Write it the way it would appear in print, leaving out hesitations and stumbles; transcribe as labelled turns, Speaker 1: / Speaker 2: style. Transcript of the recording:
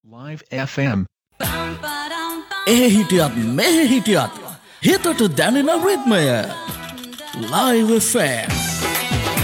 Speaker 1: Live FM.
Speaker 2: එහි හිටියත් මෙහි හිටියත් හිතට දැනෙන රිද්මය Live FM.